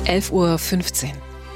11:15 Uhr.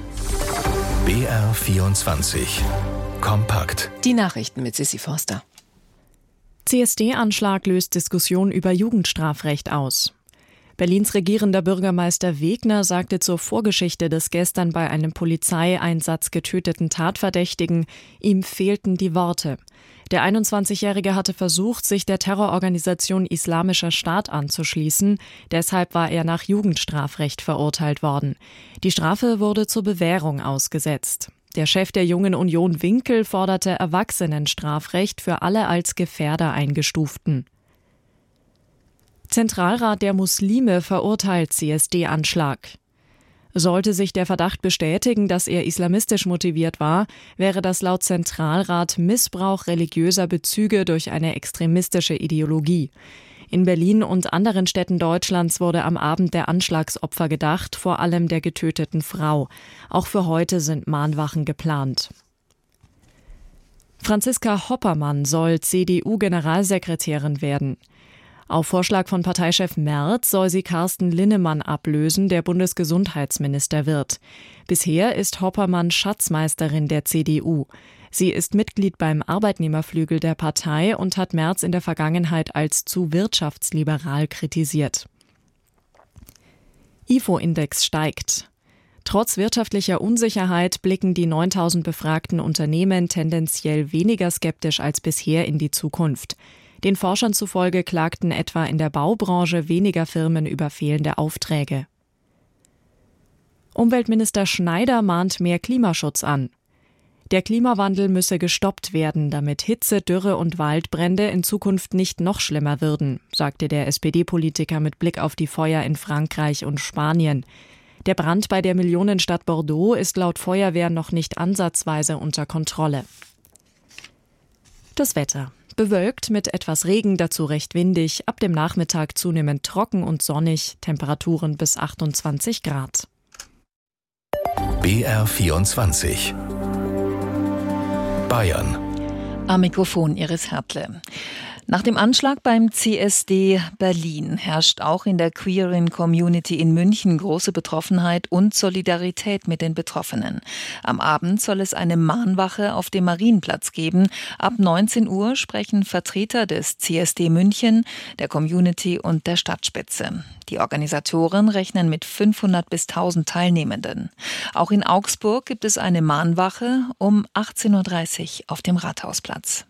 BR24 Kompakt. Die Nachrichten mit Sissi Forster. CSD-Anschlag löst Diskussion über Jugendstrafrecht aus. Berlins regierender Bürgermeister Wegner sagte zur Vorgeschichte des gestern bei einem Polizeieinsatz getöteten Tatverdächtigen, ihm fehlten die Worte. Der 21-Jährige hatte versucht, sich der Terrororganisation Islamischer Staat anzuschließen. Deshalb war er nach Jugendstrafrecht verurteilt worden. Die Strafe wurde zur Bewährung ausgesetzt. Der Chef der Jungen Union Winkel forderte Erwachsenenstrafrecht für alle als Gefährder Eingestuften. Zentralrat der Muslime verurteilt CSD-Anschlag. Sollte sich der Verdacht bestätigen, dass er islamistisch motiviert war, wäre das laut Zentralrat Missbrauch religiöser Bezüge durch eine extremistische Ideologie. In Berlin und anderen Städten Deutschlands wurde am Abend der Anschlagsopfer gedacht, vor allem der getöteten Frau. Auch für heute sind Mahnwachen geplant. Franziska Hoppermann soll CDU-Generalsekretärin werden. Auf Vorschlag von Parteichef Merz soll sie Carsten Linnemann ablösen, der Bundesgesundheitsminister wird. Bisher ist Hoppermann Schatzmeisterin der CDU. Sie ist Mitglied beim Arbeitnehmerflügel der Partei und hat Merz in der Vergangenheit als zu wirtschaftsliberal kritisiert. IFO-Index steigt. Trotz wirtschaftlicher Unsicherheit blicken die 9.000 befragten Unternehmen tendenziell weniger skeptisch als bisher in die Zukunft. Den Forschern zufolge klagten etwa in der Baubranche weniger Firmen über fehlende Aufträge. Umweltminister Schneider mahnt mehr Klimaschutz an. Der Klimawandel müsse gestoppt werden, damit Hitze, Dürre und Waldbrände in Zukunft nicht noch schlimmer würden, sagte der SPD-Politiker mit Blick auf die Feuer in Frankreich und Spanien. Der Brand bei der Millionenstadt Bordeaux ist laut Feuerwehr noch nicht ansatzweise unter Kontrolle. Das Wetter. Bewölkt mit etwas Regen, dazu recht windig, ab dem Nachmittag zunehmend trocken und sonnig, Temperaturen bis 28 Grad. BR24 Bayern. Am Mikrofon Iris Hertle. Nach dem Anschlag beim CSD Berlin herrscht auch in der queeren Community in München große Betroffenheit und Solidarität mit den Betroffenen. Am Abend soll es eine Mahnwache auf dem Marienplatz geben. Ab 19 Uhr sprechen Vertreter des CSD München, der Community und der Stadtspitze. Die Organisatoren rechnen mit 500 bis 1000 Teilnehmenden. Auch in Augsburg gibt es eine Mahnwache um 18:30 Uhr auf dem Rathausplatz.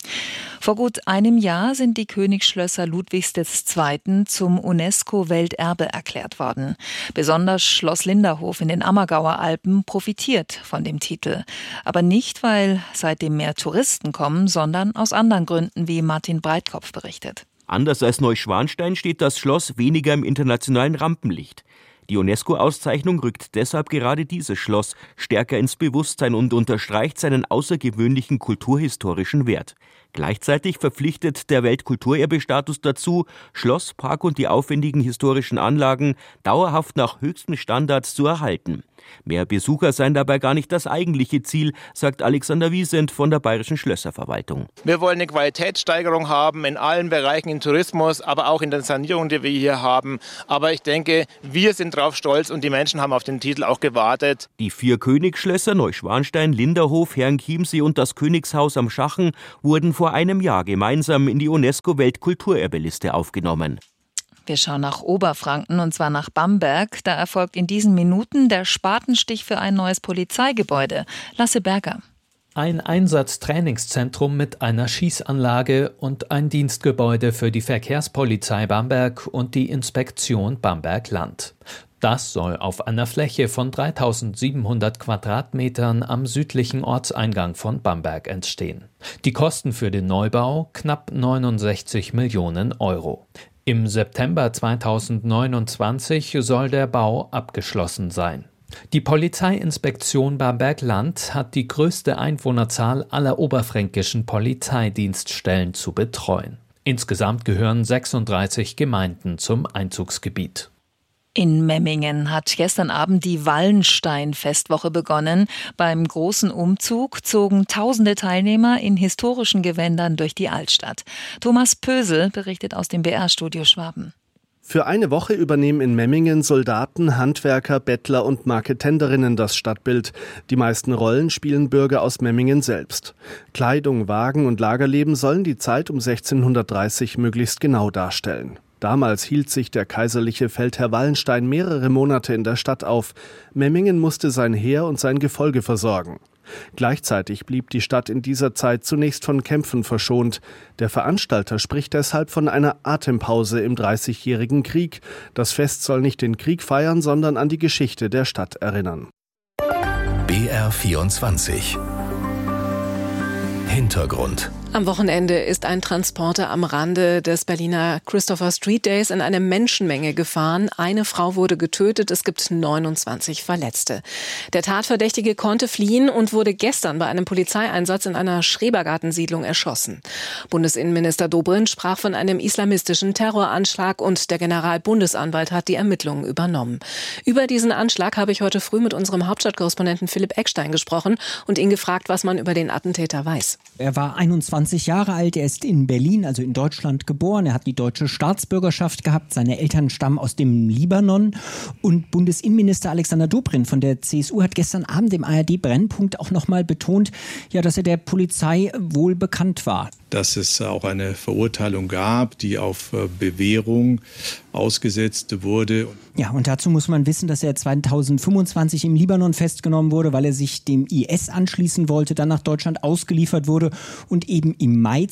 Vor gut einem Jahr sind die Königsschlösser Ludwigs II. Zum UNESCO-Welterbe erklärt worden. Besonders Schloss Linderhof in den Ammergauer Alpen profitiert von dem Titel. Aber nicht, weil seitdem mehr Touristen kommen, sondern aus anderen Gründen, wie Martin Breitkopf berichtet. Anders als Neuschwanstein steht das Schloss weniger im internationalen Rampenlicht. Die UNESCO-Auszeichnung rückt deshalb gerade dieses Schloss stärker ins Bewusstsein und unterstreicht seinen außergewöhnlichen kulturhistorischen Wert. Gleichzeitig verpflichtet der Weltkulturerbestatus dazu, Schloss, Park und die aufwendigen historischen Anlagen dauerhaft nach höchsten Standards zu erhalten. Mehr Besucher seien dabei gar nicht das eigentliche Ziel, sagt Alexander Wiesent von der Bayerischen Schlösserverwaltung. Wir wollen eine Qualitätssteigerung haben in allen Bereichen, im Tourismus, aber auch in der Sanierung, die wir hier haben. Aber ich denke, wir sind drauf stolz und die Menschen haben auf den Titel auch gewartet. Die 4 Königsschlösser Neuschwanstein, Linderhof, Herrenchiemsee und das Königshaus am Schachen wurden vor einem Jahr gemeinsam in die UNESCO-Weltkulturerbeliste aufgenommen. Wir schauen nach Oberfranken und zwar nach Bamberg. Da erfolgt in diesen Minuten der Spatenstich für ein neues Polizeigebäude. Lasse Berger. Ein Einsatztrainingszentrum mit einer Schießanlage und ein Dienstgebäude für die Verkehrspolizei Bamberg und die Inspektion Bamberg-Land. Das soll auf einer Fläche von 3.700 Quadratmetern am südlichen Ortseingang von Bamberg entstehen. Die Kosten für den Neubau knapp 69 Millionen Euro. Im September 2029 soll der Bau abgeschlossen sein. Die Polizeiinspektion Bamberg-Land hat die größte Einwohnerzahl aller oberfränkischen Polizeidienststellen zu betreuen. Insgesamt gehören 36 Gemeinden zum Einzugsgebiet. In Memmingen hat gestern Abend die Wallenstein-Festwoche begonnen. Beim großen Umzug zogen tausende Teilnehmer in historischen Gewändern durch die Altstadt. Thomas Pösel berichtet aus dem BR-Studio Schwaben. Für eine Woche übernehmen in Memmingen Soldaten, Handwerker, Bettler und Marketenderinnen das Stadtbild. Die meisten Rollen spielen Bürger aus Memmingen selbst. Kleidung, Wagen und Lagerleben sollen die Zeit um 1630 möglichst genau darstellen. Damals hielt sich der kaiserliche Feldherr Wallenstein mehrere Monate in der Stadt auf. Memmingen musste sein Heer und sein Gefolge versorgen. Gleichzeitig blieb die Stadt in dieser Zeit zunächst von Kämpfen verschont. Der Veranstalter spricht deshalb von einer Atempause im 30-jährigen Krieg. Das Fest soll nicht den Krieg feiern, sondern an die Geschichte der Stadt erinnern. BR24 Hintergrund. Am Wochenende ist ein Transporter am Rande des Berliner Christopher Street Days in eine Menschenmenge gefahren. Eine Frau wurde getötet, es gibt 29 Verletzte. Der Tatverdächtige konnte fliehen und wurde gestern bei einem Polizeieinsatz in einer Schrebergartensiedlung erschossen. Bundesinnenminister Dobrindt sprach von einem islamistischen Terroranschlag und der Generalbundesanwalt hat die Ermittlungen übernommen. Über diesen Anschlag habe ich heute früh mit unserem Hauptstadtkorrespondenten Philipp Eckstein gesprochen und ihn gefragt, was man über den Attentäter weiß. Er war 21 Jahre alt, er ist in Berlin, also in Deutschland geboren, er hat die deutsche Staatsbürgerschaft gehabt, seine Eltern stammen aus dem Libanon und Bundesinnenminister Alexander Dobrindt von der CSU hat gestern Abend im ARD-Brennpunkt auch nochmal betont, ja, dass er der Polizei wohl bekannt war. Dass es auch eine Verurteilung gab, die auf Bewährung ausgesetzt wurde. Ja, und dazu muss man wissen, dass er 2025 im Libanon festgenommen wurde, weil er sich dem IS anschließen wollte, dann nach Deutschland ausgeliefert wurde und eben im Mai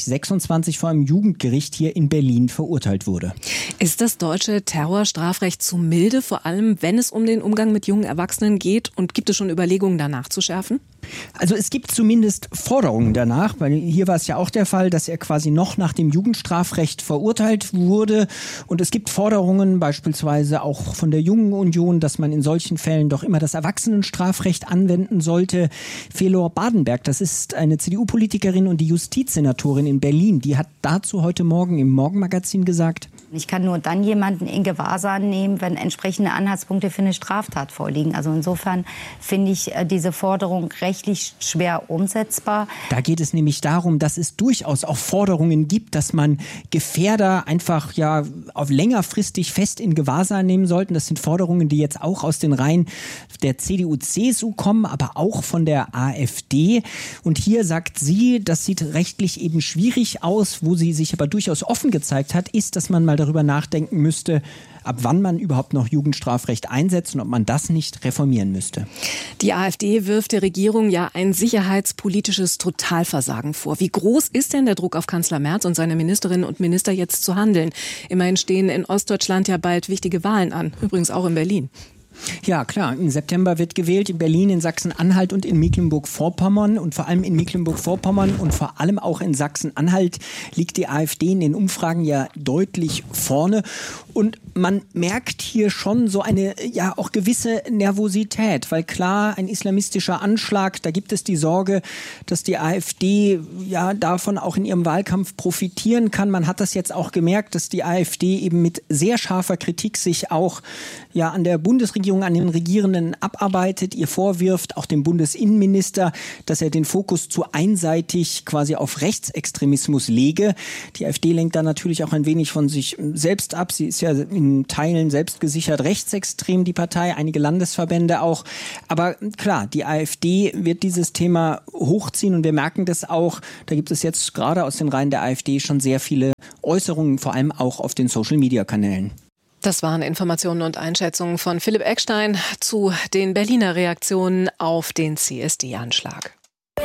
2026 vor einem Jugendgericht hier in Berlin verurteilt wurde. Ist das deutsche Terrorstrafrecht zu milde, vor allem wenn es um den Umgang mit jungen Erwachsenen geht? Und gibt es schon Überlegungen, danach zu schärfen? Also es gibt zumindest Forderungen danach, weil hier war es ja auch der Fall, dass er quasi noch nach dem Jugendstrafrecht verurteilt wurde. Und es gibt Forderungen beispielsweise auch von der Jungen Union, dass man in solchen Fällen doch immer das Erwachsenenstrafrecht anwenden sollte. Felor Badenberg, das ist eine CDU-Politikerin und die Justizsenatorin in Berlin, die hat dazu heute Morgen im Morgenmagazin gesagt: Ich kann nur dann jemanden in Gewahrsam nehmen, wenn entsprechende Anhaltspunkte für eine Straftat vorliegen. Also insofern finde ich diese Forderung rechtlich schwer umsetzbar. Da geht es nämlich darum, dass es durchaus auch Forderungen gibt, dass man Gefährder einfach ja auf längerfristig fest in Gewahrsam nehmen sollten. Das sind Forderungen, die jetzt auch aus den Reihen der CDU-CSU kommen, aber auch von der AfD. Und hier sagt sie, das sieht rechtlich eben schwierig aus. Wo sie sich aber durchaus offen gezeigt hat, ist, dass man mal darüber nachdenken müsste, ab wann man überhaupt noch Jugendstrafrecht einsetzt und ob man das nicht reformieren müsste. Die AfD wirft der Regierung ja ein sicherheitspolitisches Totalversagen vor. Wie groß ist denn der Druck auf Kanzler Merz und seine Ministerinnen und Minister jetzt zu handeln? Immerhin stehen in Ostdeutschland ja bald wichtige Wahlen an, übrigens auch in Berlin. Ja, klar. Im September wird gewählt in Berlin, in Sachsen-Anhalt und in Mecklenburg-Vorpommern. Und vor allem in Mecklenburg-Vorpommern und vor allem auch in Sachsen-Anhalt liegt die AfD in den Umfragen ja deutlich vorne. Und man merkt hier schon so eine, ja, auch gewisse Nervosität. Weil klar, ein islamistischer Anschlag, da gibt es die Sorge, dass die AfD ja davon auch in ihrem Wahlkampf profitieren kann. Man hat das jetzt auch gemerkt, dass die AfD eben mit sehr scharfer Kritik sich auch ja an der Bundesregierung, an den Regierenden abarbeitet, ihr vorwirft, auch dem Bundesinnenminister, dass er den Fokus zu einseitig quasi auf Rechtsextremismus lege. Die AfD lenkt da natürlich auch ein wenig von sich selbst ab. Sie ist ja in Teilen selbst gesichert rechtsextrem, die Partei, einige Landesverbände auch. Aber klar, die AfD wird dieses Thema hochziehen und wir merken das auch. Da gibt es jetzt gerade aus den Reihen der AfD schon sehr viele Äußerungen, vor allem auch auf den Social-Media-Kanälen. Das waren Informationen und Einschätzungen von Philipp Eckstein zu den Berliner Reaktionen auf den CSD-Anschlag.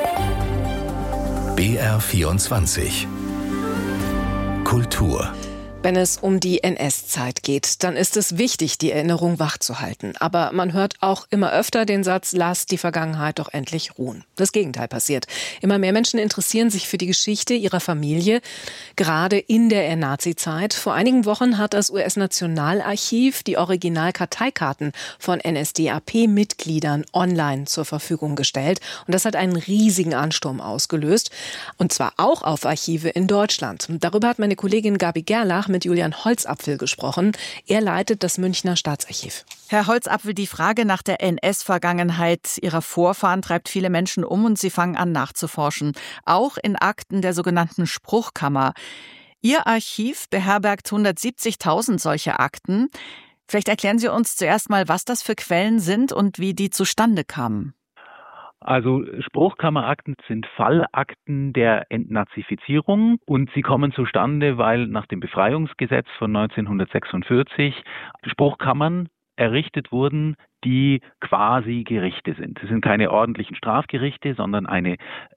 BR24 Kultur. Wenn es um die NS-Zeit geht, dann ist es wichtig, die Erinnerung wachzuhalten. Aber man hört auch immer öfter den Satz, lass die Vergangenheit doch endlich ruhen. Das Gegenteil passiert. Immer mehr Menschen interessieren sich für die Geschichte ihrer Familie, gerade in der Nazi-Zeit. Vor einigen Wochen hat das US-Nationalarchiv die Original-Karteikarten von NSDAP-Mitgliedern online zur Verfügung gestellt. Und das hat einen riesigen Ansturm ausgelöst. Und zwar auch auf Archive in Deutschland. Und darüber hat meine Kollegin Gabi Gerlach mit Julian Holzapfel gesprochen. Er leitet das Münchner Staatsarchiv. Herr Holzapfel, die Frage nach der NS-Vergangenheit Ihrer Vorfahren treibt viele Menschen um und sie fangen an nachzuforschen. Auch in Akten der sogenannten Spruchkammer. Ihr Archiv beherbergt 170.000 solche Akten. Vielleicht erklären Sie uns zuerst mal, was das für Quellen sind und wie die zustande kamen. Also Spruchkammerakten sind Fallakten der Entnazifizierung und sie kommen zustande, weil nach dem Befreiungsgesetz von 1946 Spruchkammern errichtet wurden, die quasi Gerichte sind. Es sind keine ordentlichen Strafgerichte, sondern eine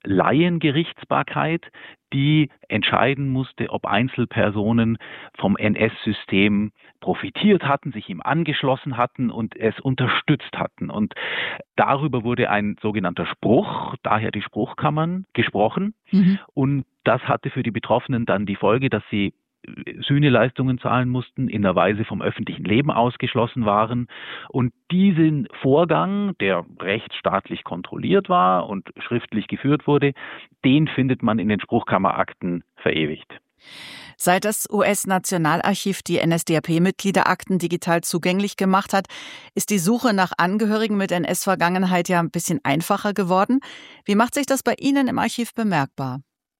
Laiengerichtsbarkeit, die entscheiden musste, ob Einzelpersonen vom NS-System profitiert hatten, sich ihm angeschlossen hatten und es unterstützt hatten. Und darüber wurde ein sogenannter Spruch, daher die Spruchkammern, gesprochen. Und das hatte für die Betroffenen dann die Folge, dass sie Sühneleistungen zahlen mussten, in der Weise vom öffentlichen Leben ausgeschlossen waren. Und diesen Vorgang, der rechtsstaatlich kontrolliert war und schriftlich geführt wurde, den findet man in den Spruchkammerakten verewigt. Seit das US-Nationalarchiv die NSDAP-Mitgliederakten digital zugänglich gemacht hat, ist die Suche nach Angehörigen mit NS-Vergangenheit ja ein bisschen einfacher geworden. Wie macht sich das bei Ihnen im Archiv bemerkbar?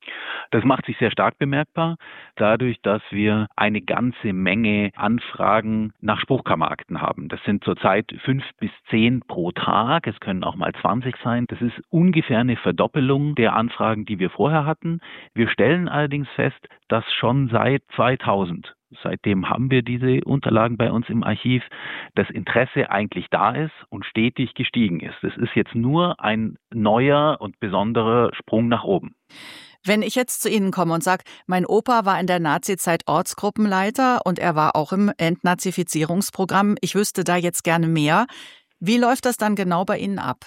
Das macht sich sehr stark bemerkbar, dadurch, dass wir eine ganze Menge Anfragen nach Spruchkammerakten haben. Das sind zurzeit 5 bis 10 pro Tag, es können auch mal 20 sein. Das ist ungefähr eine Verdoppelung der Anfragen, die wir vorher hatten. Wir stellen allerdings fest, dass schon seit 2000, seitdem haben wir diese Unterlagen bei uns im Archiv, das Interesse eigentlich da ist und stetig gestiegen ist. Es ist jetzt nur ein neuer und besonderer Sprung nach oben. Wenn ich jetzt zu Ihnen komme und sage, mein Opa war in der Nazizeit Ortsgruppenleiter und er war auch im Entnazifizierungsprogramm, ich wüsste da jetzt gerne mehr, wie läuft das dann genau bei Ihnen ab?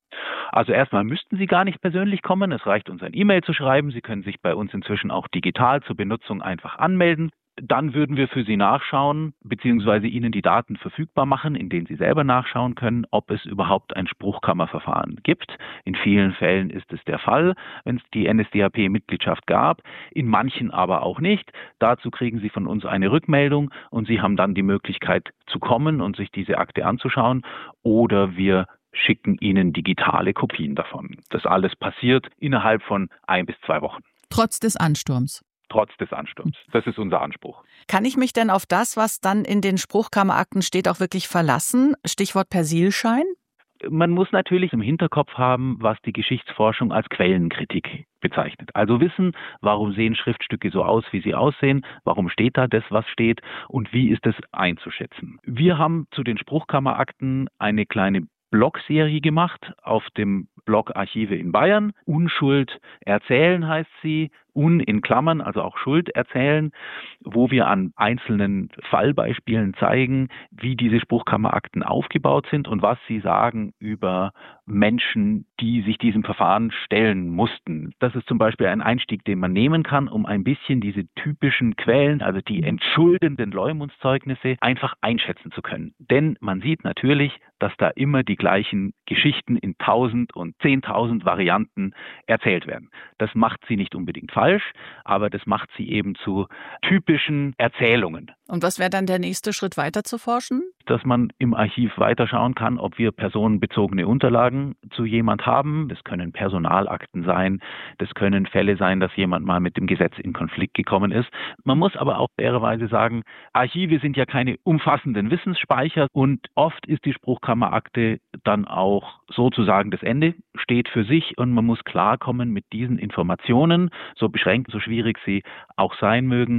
Also erstmal müssten Sie gar nicht persönlich kommen, es reicht uns ein E-Mail zu schreiben. Sie können sich bei uns inzwischen auch digital zur Benutzung einfach anmelden. Dann würden wir für Sie nachschauen, beziehungsweise Ihnen die Daten verfügbar machen, in denen Sie selber nachschauen können, ob es überhaupt ein Spruchkammerverfahren gibt. In vielen Fällen ist es der Fall, wenn es die NSDAP-Mitgliedschaft gab, in manchen aber auch nicht. Dazu kriegen Sie von uns eine Rückmeldung und Sie haben dann die Möglichkeit zu kommen und sich diese Akte anzuschauen, oder wir schicken Ihnen digitale Kopien davon. Das alles passiert innerhalb von 1 bis 2 Wochen. Trotz des Ansturms? Trotz des Ansturms. Das ist unser Anspruch. Kann ich mich denn auf das, was dann in den Spruchkammerakten steht, auch wirklich verlassen? Stichwort Persilschein? Man muss natürlich im Hinterkopf haben, was die Geschichtsforschung als Quellenkritik bezeichnet. Also wissen, warum sehen Schriftstücke so aus, wie sie aussehen, warum steht da das, was steht und wie ist es einzuschätzen. Wir haben zu den Spruchkammerakten eine kleine Blogserie gemacht auf dem Blog Archive in Bayern. Unschuld erzählen heißt sie. In Klammern, also auch Schuld erzählen, wo wir an einzelnen Fallbeispielen zeigen, wie diese Spruchkammerakten aufgebaut sind und was sie sagen über Menschen, die sich diesem Verfahren stellen mussten. Das ist zum Beispiel ein Einstieg, den man nehmen kann, um ein bisschen diese typischen Quellen, also die entschuldenden Leumundszeugnisse, einfach einschätzen zu können. Denn man sieht natürlich, dass da immer die gleichen Geschichten in 1000 und 10.000 Varianten erzählt werden. Das macht sie nicht unbedingt falsch, aber das macht sie eben zu typischen Erzählungen. Und was wäre dann der nächste Schritt, weiter zu forschen? Dass man im Archiv weiterschauen kann, ob wir personenbezogene Unterlagen zu jemand haben. Das können Personalakten sein, das können Fälle sein, dass jemand mal mit dem Gesetz in Konflikt gekommen ist. Man muss aber auch fairerweise sagen, Archive sind ja keine umfassenden Wissensspeicher und oft ist die Spruchkammerakte dann auch sozusagen das Ende, steht für sich und man muss klarkommen mit diesen Informationen, so beschränkt, so schwierig sie auch sein mögen.